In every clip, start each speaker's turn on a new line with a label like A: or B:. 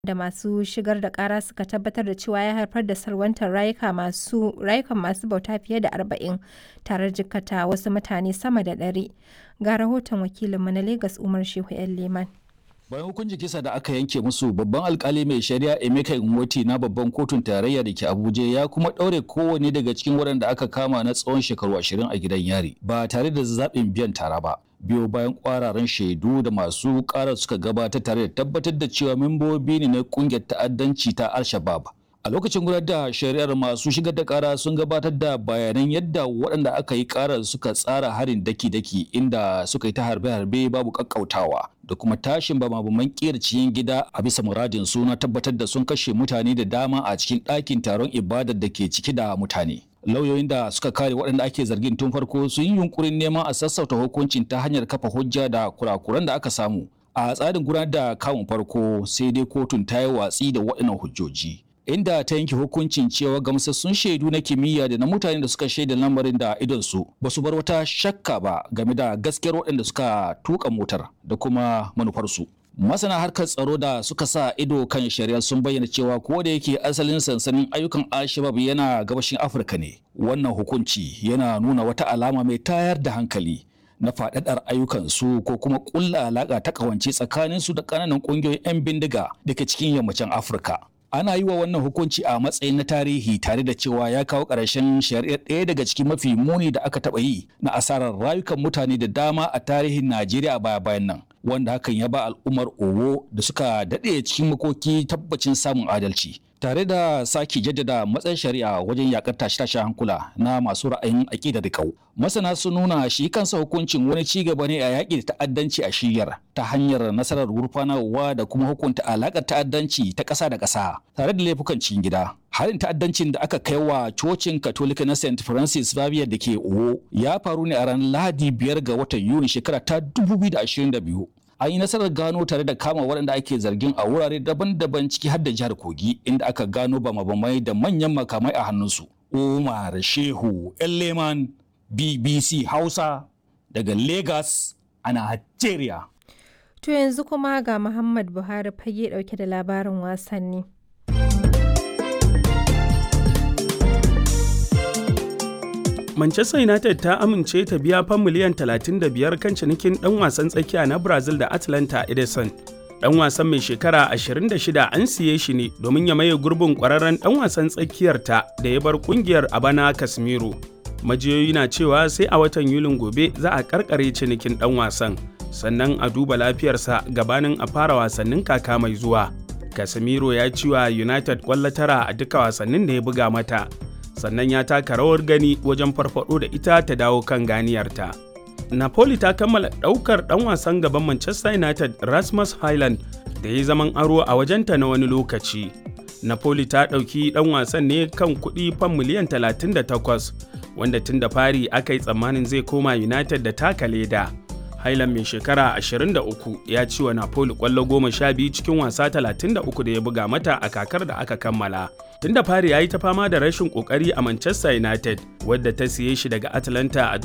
A: da masu shigar da ƙara suka tabbatar da cewa ya haifar da salwantar rayukan masu bauta fiye da 40 tare da jikkata wasu mutane sama da 100. Ga rahoton wakilinmu na Lagos Umar Shehu ‘yan Leman.
B: Bayan hukuncin kisa da aka yanke musu, babban alkali mai shari'a Emeka Nwoti na babban kotun tarayya da ke Abuja ya kuma ɗaure kowane daga cikin waɗanda aka kama na tsawon shekaru 20 a gidan yari ba tare da zaɓin biyan tara ba. Biyo bayan kwararan shaidu da masu ƙara suka gabatar tare da tabbatar da cewa membobi ne na ƙungiyar ta'addanci ta Al-Shabaab. A lokacin gudanar da shari'ar, masu shigar da ƙara sun gabatar da bayanan yadda waɗanda aka yi ƙarar suka tsara harin daki-daki, inda suka yi ta harbe-harbe babu ƙaƙƙautawa da kuma tashin bama-baman ƙiyar cikin gida a bisa muradin su na tabbatar da sun kashe mutane da dama a cikin ɗakin taron ibadar da ke ciki da mutane. Lauyoyin da suka kare waɗanda ake zargin tun farko sun yi yunkurin neman a sassauta hukuncin ta hanyar kafa hujja da kurakuran da aka samu a tsarin gudanar da kamun farko, sai dai kotun ta yi watsi da waɗannan hujjoji, inda ta yanke hukuncin cewa gamsassun shaidu na kimiyya da na mutane da suka shaida lamarin da idonsu ba su bar wata shakka ba game da gaskiyar waɗanda suka tuka motar da kuma manufarsu. Masana harkar tsaro da suka sa ido kan shari'a sun bayyana cewa ko da yake asalin sansanin ayyukan Al-Shabaab yana gabashin Afirka ne, wannan hukunci yana nuna wata alama mai tayar da hankali na faɗaɗar ayyukansu ko kuma ƙulla alaƙa ta ƙawance tsakaninsu da ƙananan ƙungiyoyin 'yan bindiga da ke cikin yammacin Afirka. Ana yi wa wannan hukunci a matsayin na tarihi, tare da cewa ya kawo ƙarshen shari'ar ɗaya daga cikin mafi muni da aka taɓa yi na asarar rayukan mutane da dama a tarihin Najeriya a baya-bayan nan, wanda hakan ya ba al'ummar Owo da suka daɗe cikin makoki tabbacin samun adalci, tare da sake jaddada matsayin shari'a wajen yakar tashe-tashen hankula na masu ra'ayin aƙida da kau. Masana sun nuna shi kansa hukuncin wani ci gaba ne a yaƙi da ta'addanci a shiyar ta hanyar nasarar gurfanarwa da kuma hukunta alaƙar ta'addanci ta ƙasa da ƙasa tare da laifukan cikin gida. Harin ta'addancin da aka kai wa cocin Katolika na St. Francis Xavier da ke Owo ya faru ne a ranar Lahadi 5 ga watan Yuni shekara ta 2022. An yi nasarar gano tare da kama waɗanda ake zargin a wurare daban-daban ciki har da jihar Kogi, inda aka gano bama-bamai da manyan makamai a hannunsu. Umar Shehu ‘yan Leman, BBC Hausa daga Lagos a Najeriya.
A: To yanzu kuma ga Muhammad Buhari fage ɗauke da labarin wasanni.
C: Manchester United ta amince ta biya fan miliyan 35 kan cinikin ɗan wasan tsakiya na Brazil da Atlanta Edison. Ɗan wasan mai shekara 26 an siye shi ne domin ya maye gurbin ƙwararren ɗan wasan tsakiyarta da ya bar ƙungiyar a bana, Casemiro. Majiyoyi na cewa sai a watan Yulin gobe za a karkare cinikin ɗan wasan, sannan a duba lafiyarsa gabanin a fara wasannin kaka mai zuwa. Casemiro ya ci wa United ƙwallo 9 a duka wasannin da ya buga mata, sannan ya taka rawar gani wajen farfado da ita ta dawo kan ganiyarta. Napoli ta kammala ɗaukar ɗan wasan gaban Manchester United Rasmus Hojlund da ya zaman aro a wajenta na wani lokaci. Napoli ta ɗauki ɗan wasan ne kan kuɗi fan miliyan 38, wanda tun da fari aka yi tsammanin zai koma United da taka leda. Hojlund mai shekara 23 ya ci wa Napoli ƙwallo 12 cikin wasa 33 da ya buga mata a kakar da aka kammala. Tun da fari ya yi ta fama da rashin kokari a Manchester United, wadda ta siye shi daga Atlanta a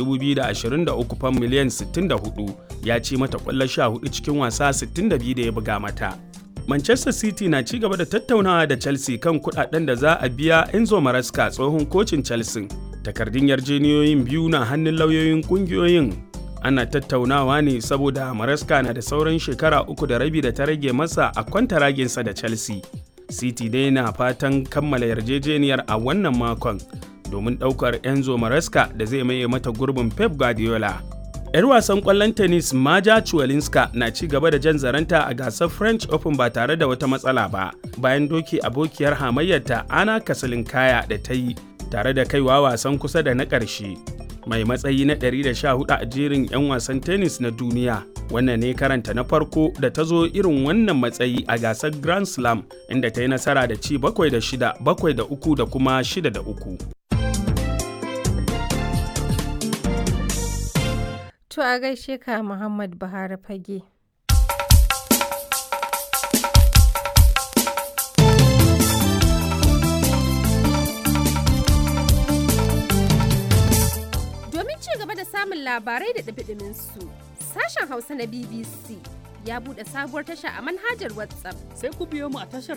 C: 2023 fan miliyan 64, ya ci mata ƙwallo 14 cikin wasa 62 da ya buga mata. Manchester City na ci gaba da tattaunawa da Chelsea kan kudaden da za a biya Enzo Maresca, tsohon kocin Chelsea. Takardun yarjejeniyoyin biyu na hannun lauyoyin kungiyoyin. Ana tattaunawa ne saboda Maresca na da sauran shekara 3.5 da ta rage masa a kwantaraginsa da Chelsea. City dai na fatan kammala yarjejeniyar a wannan makon domin ɗaukar Enzo Maresca da zai maye mata gurbin Pep Guardiola. 'Yar wasan ƙwallon tennis Maja Swiatek na ci gaba da jan zaranta a gasar French Open ba tare da wata matsala ba, bayan doki abokiyar hamayyarta Anna Kasatkaya da ta yi tare da kaiwa wasan kusa da na ƙarshe. Mai matsayi na 114 a jerin 'yan wasan tennis na duniya, wannan ne karanta na farko da ta zo irin wannan matsayi a gasar Grand Slam, inda ta yi nasara da ci 7-6, 7-3 da kuma 6-3.
A: To a gaishe ka Muhammad Buhari fage. Domin ci gaba da samun labarai da ɗumi-ɗuminsu, sashen Hausa na BBC
D: ya buɗe sabuwar tasha a manhajar WhatsApp.
E: Sai ku biyo mu a tashar